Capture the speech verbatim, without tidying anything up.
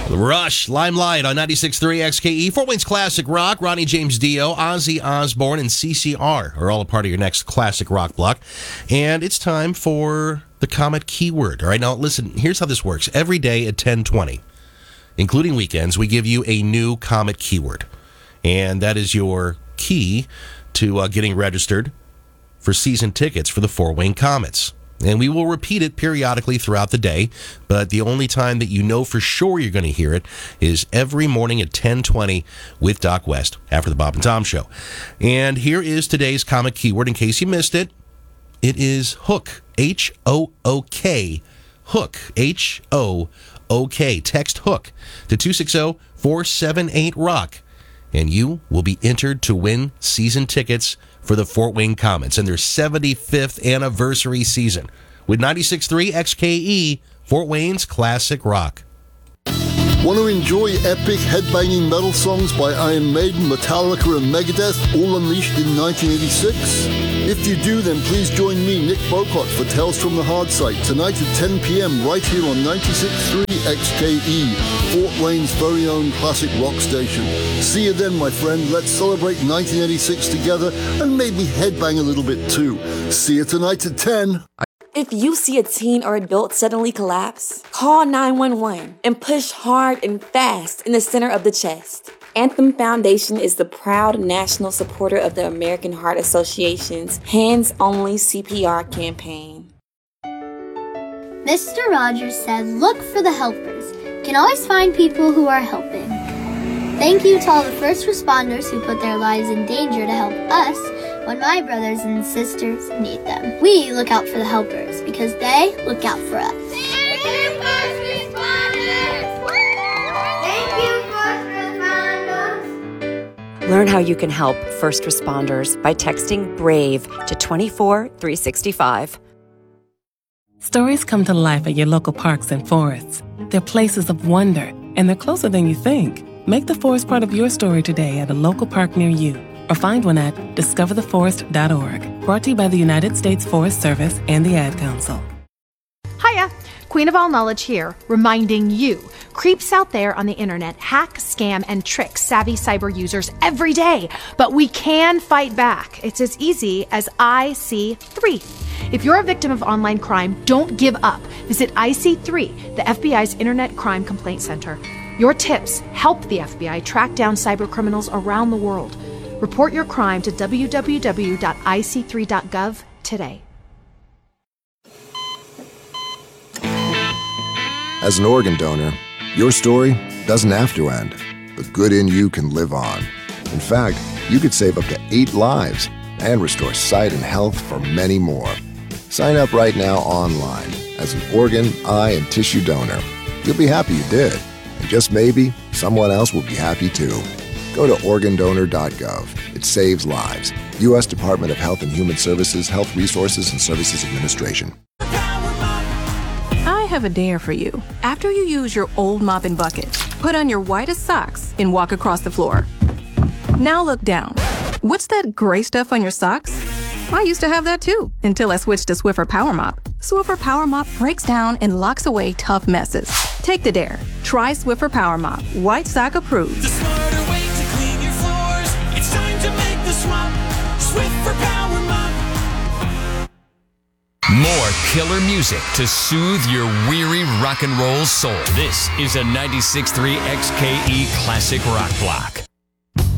Rush, Limelight on ninety-six point three X K E. Fort Wayne's Classic Rock. Ronnie James Dio, Ozzy Osbourne, and C C R are all a part of your next classic rock block. And it's time for the Comet Keyword. All right, now listen, here's how this works. Every day at ten twenty, including weekends, we give you a new Comet Keyword. And that is your key to uh, getting registered for season tickets for the Fort Wayne Comets. And we will repeat it periodically throughout the day, but the only time that you know for sure you're going to hear it is every morning at ten twenty with Doc West after the Bob and Tom Show. And here is today's Comet Keyword in case you missed it. It is hook, H O O K, hook, H O O K. Text hook to two six zero, four seven eight, rock, and you will be entered to win season tickets for the Fort Wayne Comets and their seventy-fifth anniversary season with ninety-six point three X K E, Fort Wayne's Classic Rock. Want to enjoy epic headbanging metal songs by Iron Maiden, Metallica, and Megadeth, all unleashed in nineteen eighty-six? If you do, then please join me, Nick Bocott, for Tales from the Hard Side, tonight at ten p.m. right here on ninety-six point three X K E, Fort Wayne's very own classic rock station. See you then, my friend. Let's celebrate nineteen eighty-six together and maybe headbang a little bit too. See you tonight at ten. If you see a teen or adult suddenly collapse, call nine one one and push hard and fast in the center of the chest. Anthem Foundation is the proud national supporter of the American Heart Association's Hands Only C P R campaign. Mister Rogers said, look for the helpers. You can always find people who are helping. Thank you to all the first responders who put their lives in danger to help us when my brothers and sisters need them. We look out for the helpers because they look out for us. Thank you, first responders! Thank you, first responders! Learn how you can help first responders by texting BRAVE to two four three six five. Stories come to life at your local parks and forests. They're places of wonder, and they're closer than you think. Make the forest part of your story today at a local park near you, or find one at discover the forest dot org. Brought to you by the United States Forest Service and the Ad Council. Hiya! Queen of All Knowledge here, reminding you, creeps out there on the internet hack, scam, and trick savvy cyber users every day. But we can fight back. It's as easy as I C three. If you're a victim of online crime, don't give up. Visit I C three, the F B I's Internet Crime Complaint Center. Your tips help the F B I track down cyber criminals around the world. Report your crime to w w w dot i c three dot gov today. As an organ donor, your story doesn't have to end. The good in you can live on. In fact, you could save up to eight lives and restore sight and health for many more. Sign up right now online as an organ, eye, and tissue donor. You'll be happy you did. And just maybe, someone else will be happy too. Go to organ donor dot gov. It saves lives. U S Department of Health and Human Services, Health Resources and Services Administration. I have a dare for you. After you use your old mop and bucket, put on your whitest socks and walk across the floor. Now look down. What's that gray stuff on your socks? I used to have that too, until I switched to Swiffer Power Mop. Swiffer Power Mop breaks down and locks away tough messes. Take the dare. Try Swiffer Power Mop. White sock approved. The smarter way to clean your floors. It's time to make the swap. Swiffer Power Mop. More killer music to soothe your weary rock and roll soul. This is a ninety-six point three X K E Classic Rock Block.